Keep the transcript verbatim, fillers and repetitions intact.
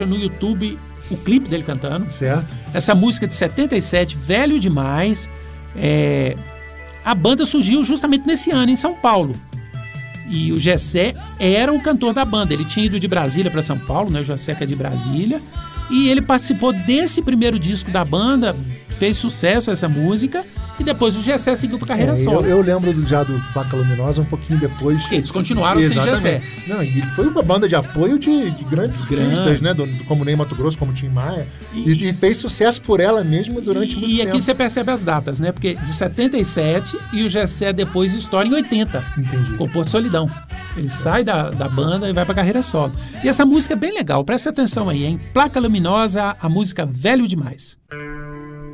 no YouTube o clipe dele cantando. Certo. Essa música de setenta e sete, Velho Demais. É... A banda surgiu justamente nesse ano, em São Paulo. E o Gessé era o cantor da banda. Ele tinha ido de Brasília para São Paulo, né? O Gessé que é de Brasília. E ele participou desse primeiro disco da banda, fez sucesso essa música, e depois o Gessé seguiu para carreira é, solo. Eu, eu lembro do, já do Placa Luminosa um pouquinho depois. Eles continuaram sem Gessé. Não, e foi uma banda de apoio de, de grandes Grande. artistas, né? Do, como Ney Mato Grosso, como Tim Maia. E, e, e fez sucesso por ela mesmo durante e, muito e tempo. E aqui você percebe as datas, né? Porque de setenta e sete e o Gessé depois estoura em oitenta. Entendi. Com Porto Solidão. Ele sai da, da banda e vai pra carreira solo. E essa música é bem legal, presta atenção aí, hein? Placa Luminosa, a música Velho Demais.